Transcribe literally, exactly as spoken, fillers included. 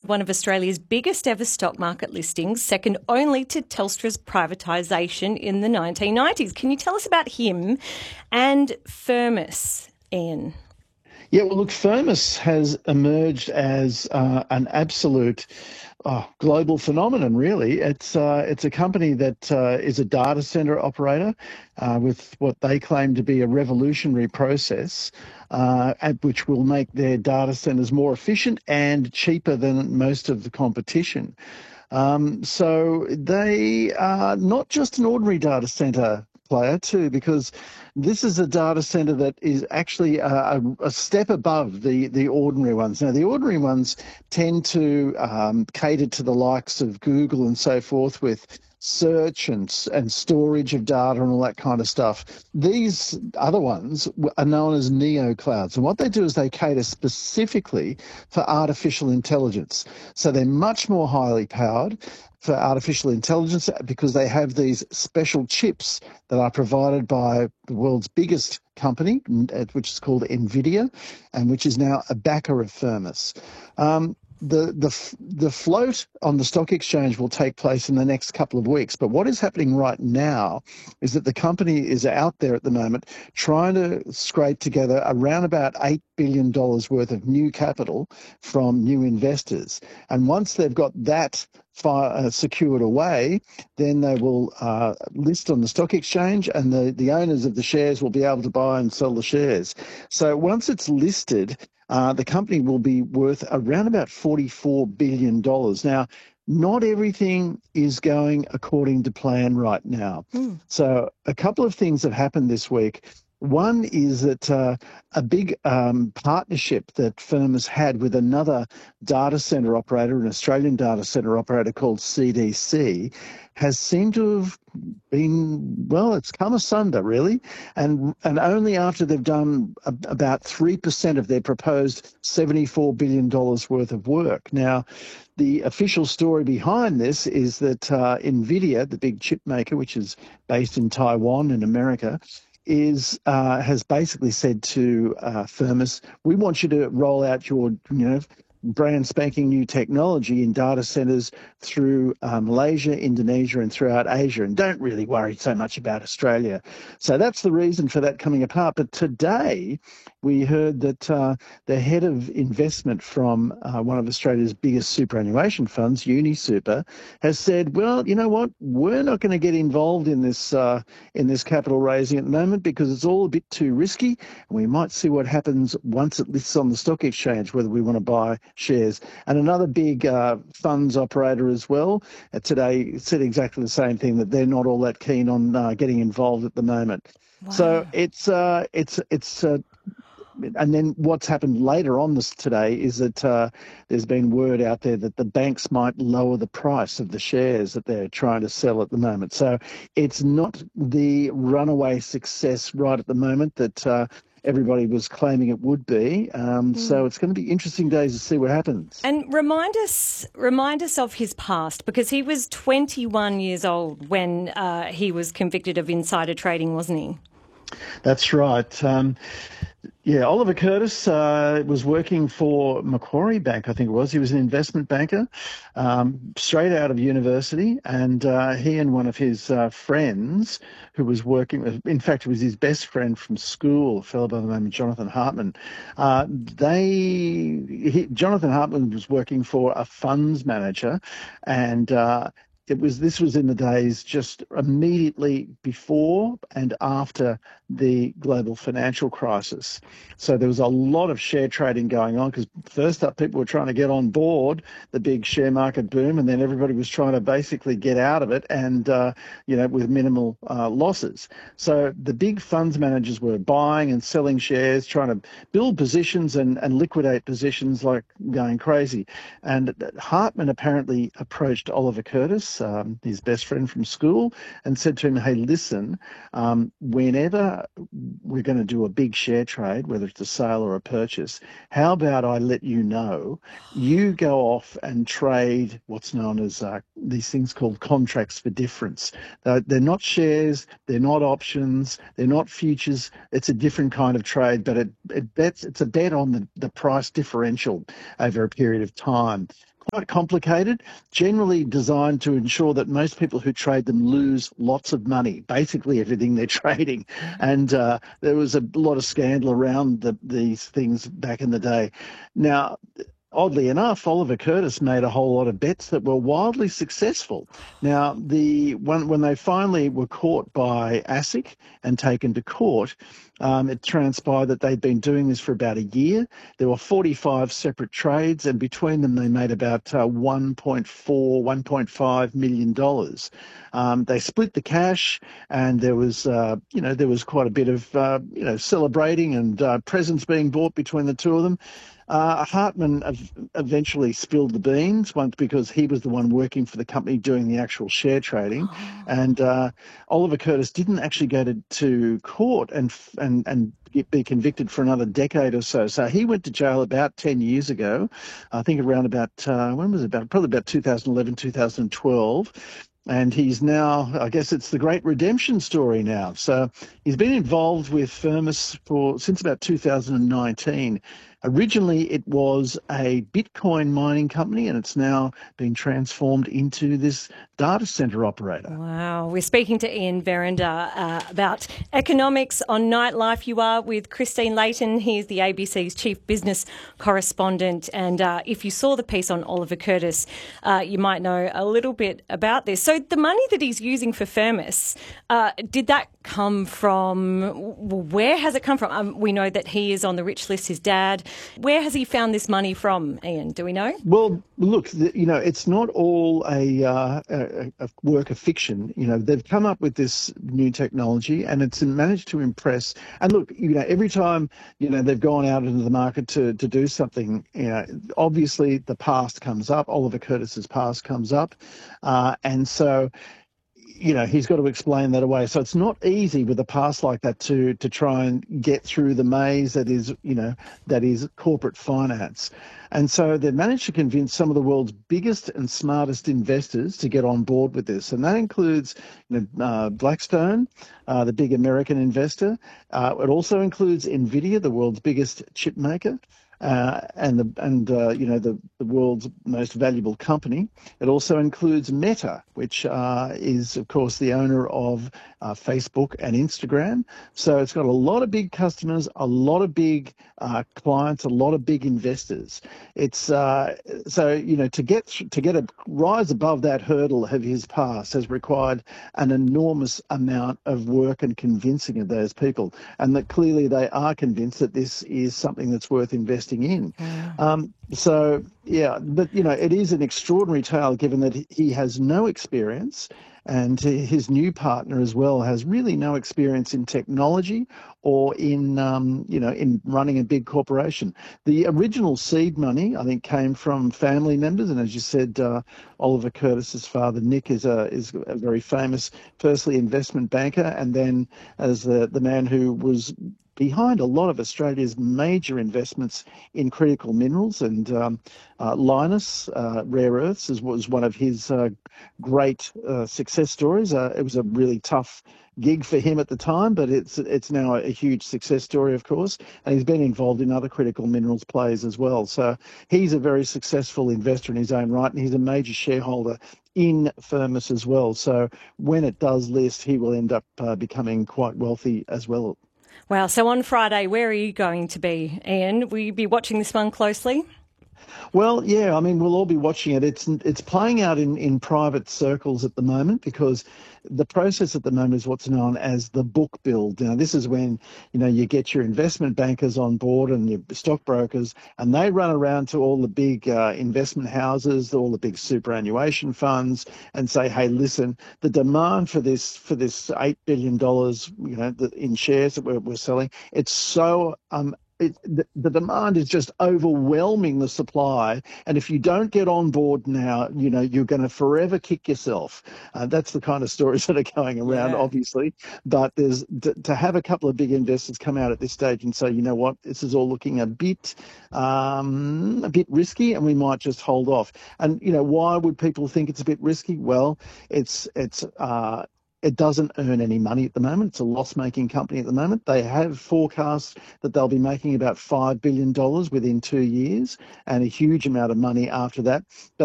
one of Australia's biggest ever stock market listings, second only to Telstra's privatisation in the nineteen nineties. Can you tell us about him and Firmus, Ian? Yeah, well, look, Firmus has emerged as uh, an absolute oh, global phenomenon, really. It's uh, it's a company that uh, is a data center operator uh, with what they claim to be a revolutionary process, uh, at which will make their data centers more efficient and cheaper than most of the competition. Um, so they are not just an ordinary data center player too, because this is a data center that is actually a, a, a step above the, the ordinary ones. Now, the ordinary ones tend to um, cater to the likes of Google and so forth with search and, and storage of data and all that kind of stuff. These other ones are known as neo clouds. And what they do is they cater specifically for artificial intelligence. So they're much more highly powered for artificial intelligence because they have these special chips that are provided by the world's biggest company, which is called NVIDIA, and which is now a backer of Firmus. Um, The, the the float on the stock exchange will take place in the next couple of weeks. But what is happening right now is that the company is out there at the moment trying to scrape together around about eight billion dollars worth of new capital from new investors. And once they've got that fire, uh, secured away, then they will uh, list on the stock exchange, and the, the owners of the shares will be able to buy and sell the shares. So once it's listed, Uh, the company will be worth around about forty-four billion dollars. Now, not everything is going according to plan right now. Mm. So a couple of things have happened this week. One is that uh, a big um, partnership that Firmus had with another data centre operator, an Australian data centre operator called C D C, has seemed to have been, well, it's come asunder, really. And and only after they've done a, about three percent of their proposed seventy-four billion dollars worth of work. Now, the official story behind this is that uh, NVIDIA, the big chip maker, which is based in Taiwan in America, is uh, has basically said to uh, Firmus, we want you to roll out your, you know, brand spanking new technology in data centers through uh, Malaysia, Indonesia, and throughout Asia, and don't really worry so much about Australia. So that's the reason for that coming apart. But today we heard that uh, the head of investment from uh, one of Australia's biggest superannuation funds, UniSuper, has said, well, you know what, we're not going to get involved in this uh, in this capital raising at the moment because it's all a bit too risky, and we might see what happens once it lists on the stock exchange, whether we want to buy shares. And another big uh, funds operator as well uh, today said exactly the same thing, that they're not all that keen on uh, getting involved at the moment. Wow. So it's uh, it's it's. Uh, And then what's happened later on this today is that uh, there's been word out there that the banks might lower the price of the shares that they're trying to sell at the moment. So it's not the runaway success right at the moment that uh, everybody was claiming it would be. Um, mm. So it's going to be interesting days to see what happens. And remind us, remind us of his past, because he was twenty-one years old when uh, he was convicted of insider trading, wasn't he? That's right. Um, Yeah, Oliver Curtis uh, was working for Macquarie Bank, I think it was. He was an investment banker um, straight out of university, and uh, he and one of his uh, friends who was working with, in fact, it was his best friend from school, a fellow by the name of Jonathan Hartman. Uh, they, he, Jonathan Hartman was working for a funds manager, and uh, It was this was in the days just immediately before and after the global financial crisis. So there was a lot of share trading going on because first up people were trying to get on board the big share market boom, and then everybody was trying to basically get out of it and, uh, you know, with minimal uh, losses. So the big funds managers were buying and selling shares, trying to build positions and, and liquidate positions like going crazy. And Hartman apparently approached Oliver Curtis, Um, his best friend from school, and said to him, hey, listen, um, whenever we're going to do a big share trade, whether it's a sale or a purchase, how about I let you know, you go off and trade what's known as uh, these things called contracts for difference. Uh, they're not shares, they're not options, they're not futures. It's a different kind of trade, but it, it bets, it's a bet on the, the price differential over a period of time. quite complicated, generally designed to ensure that most people who trade them lose lots of money, basically everything they're trading. And uh, there was a lot of scandal around the, these things back in the day. Now, oddly enough, Oliver Curtis made a whole lot of bets that were wildly successful. Now, the when, when they finally were caught by ASIC and taken to court, um, it transpired that they'd been doing this for about a year. There were forty-five separate trades, and between them they made about uh, one point four, one point five million dollars. Um, they split the cash, and there was, uh, you know, there was quite a bit of, uh, you know, celebrating and uh, presents being bought between the two of them. Uh, Hartman eventually spilled the beans, once because he was the one working for the company doing the actual share trading, Oh. and uh, Oliver Curtis didn't actually go to, to court and and and get, be convicted for another decade or so. So he went to jail about ten years ago, I think around about uh, when was it about probably about two thousand eleven, two thousand twelve. And he's now, I guess it's the great redemption story now. So he's been involved with Firmus for since about two thousand nineteen. Originally, it was a Bitcoin mining company, and it's now been transformed into this data center operator. Wow. We're speaking to Ian Verrinder uh, about economics on Nightlife. You are with Christine Layton. He's the A B C's chief business correspondent. And uh, if you saw the piece on Oliver Curtis, uh, you might know a little bit about this. So the money that he's using for Firmus, uh, did that come from, where has it come from? Um, we know that he is on the rich list, his dad. Where has he found this money from, Ian? Do we know? Well, look, you know, it's not all a, uh, a, a work of fiction. You know, they've come up with this new technology and it's managed to impress. And look, you know, every time, you know, they've gone out into the market to, to do something, you know, obviously the past comes up. Oliver Curtis's past comes up. Uh, and so, you know, he's got to explain that away. So it's not easy with a past like that to to try and get through the maze that is, you know, that is corporate finance. And so they've managed to convince some of the world's biggest and smartest investors to get on board with this. And that includes, you know, uh, Blackstone, uh, the big American investor. Uh, it also includes NVIDIA, the world's biggest chip maker. Uh, and the and uh, you know the, the world's most valuable company. It also includes Meta, which uh, is of course the owner of uh, Facebook and Instagram. So it's got a lot of big customers, a lot of big uh, clients, a lot of big investors. It's uh, so you know to get to get a rise above that hurdle of his past has required an enormous amount of work and convincing of those people, and that clearly they are convinced that this is something that's worth investing in. Um, so, yeah, but, you know, it is an extraordinary tale given that he has no experience and his new partner as well has really no experience in technology or in, um, you know, in running a big corporation. The original seed money, I think, came from family members. And as you said, uh, Oliver Curtis's father, Nick, is a, is a very famous, firstly, investment banker, and then as the, the man who was behind a lot of Australia's major investments in critical minerals, and um, uh, Lynas uh, Rare Earths is, was one of his uh, great uh, success stories. Uh, it was a really tough gig for him at the time, but it's it's now a huge success story, of course, and he's been involved in other critical minerals plays as well. So he's a very successful investor in his own right, and he's a major shareholder in Firmus as well. So when it does list, he will end up uh, becoming quite wealthy as well. Wow. So on Friday, where are you going to be, Ian? Will you be watching this one closely? Well, yeah, I mean, we'll all be watching it. It's it's playing out in, in private circles at the moment because the process at the moment is what's known as the book build. Now, this is when, you know, you get your investment bankers on board and your stockbrokers, and they run around to all the big uh, investment houses, all the big superannuation funds, and say, hey, listen, the demand for this for this eight billion dollars, you know, in shares that we're, we're selling, it's so um. It, the, the demand is just overwhelming the supply, and if you don't get on board now, you know, you're going to forever kick yourself. Uh, that's the kind of stories that are going around, Yeah. obviously. But there's to, to have a couple of big investors come out at this stage and say, you know what, this is all looking a bit, um, a bit risky, and we might just hold off. And you know, why would people think it's a bit risky? Well, it's it's. Uh, it doesn't earn any money at the moment. It's a loss-making company at the moment. They have forecast that they'll be making about five billion dollars within two years and a huge amount of money after that. But